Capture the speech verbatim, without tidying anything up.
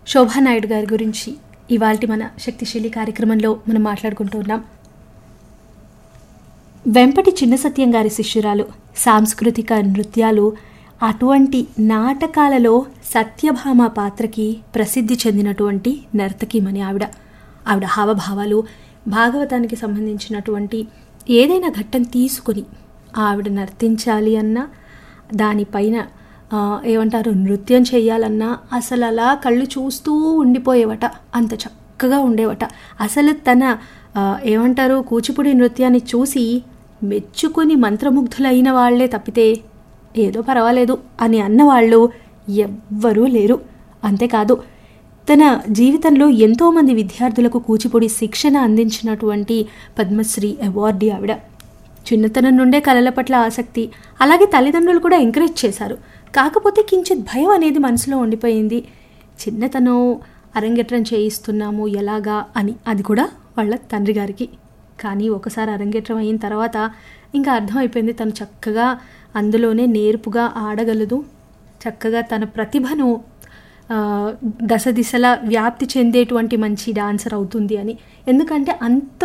శోభానాయుడు గారి గురించి ఇవాల్టి మన శక్తిశీలి కార్యక్రమంలో మనం మాట్లాడుకుంటూ ఉన్నాం. వెంపటి చిన్న సత్యం గారి శిష్యురాలు, సాంస్కృతిక నృత్యాలు, అటువంటి నాటకాలలో సత్యభామ పాత్రకి ప్రసిద్ధి చెందినటువంటి నర్తకీమణి ఆవిడ. ఆవిడ హావభావాలు, భాగవతానికి సంబంధించినటువంటి ఏదైనా ఘట్టం తీసుకుని ఆవిడ నర్తించాలి అన్నా, దానిపైన ఏమంటారు నృత్యం చేయాలన్నా అసలు అలా కళ్ళు చూస్తూ ఉండిపోయేవట, అంత చక్కగా ఉండేవట. అసలు తన ఏమంటారు కూచిపూడి నృత్యాన్ని చూసి మెచ్చుకొని మంత్రముగ్ధులైన వాళ్లే తప్పితే ఏదో పర్వాలేదు అని అన్నవాళ్ళు ఎవ్వరూ లేరు. అంతేకాదు, తన జీవితంలో ఎంతోమంది విద్యార్థులకు కూచిపూడి శిక్షణ అందించినటువంటి పద్మశ్రీ అవార్డీ ఆవిడ. చిన్నతనం నుండే కళల పట్ల ఆసక్తి, అలాగే తల్లిదండ్రులు కూడా ఎంకరేజ్ చేశారు. కాకపోతే కించిత్ భయం అనేది మనసులో ఉండిపోయింది. చిన్నతనం అరంగేట్రం చేయిస్తున్నాము ఎలాగా అని, అది కూడా వాళ్ళ తండ్రి గారికి. కానీ ఒకసారి అరంగేట్రం అయిన తర్వాత ఇంకా అర్థమైపోయింది, తను చక్కగా అందులోనే నేర్పుగా ఆడగలదు, చక్కగా తన ప్రతిభను దశ దిశలా వ్యాప్తి చెందేటువంటి మంచి డాన్సర్ అవుతుంది అని. ఎందుకంటే అంత